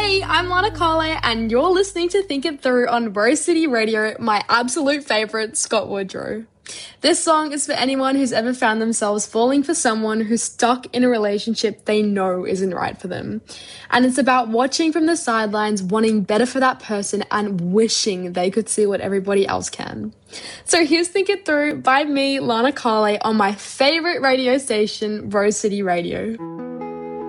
Hey, I'm Lana Carle, and you're listening to Think It Through on Rose City Radio, my absolute favourite, Scott Woodrow. This song is for anyone who's ever found themselves falling for someone who's stuck in a relationship they know isn't right for them. And it's about watching from the sidelines, wanting better for that person, and wishing they could see what everybody else can. So here's Think It Through by me, Lana Carle, on my favourite radio station, Rose City Radio.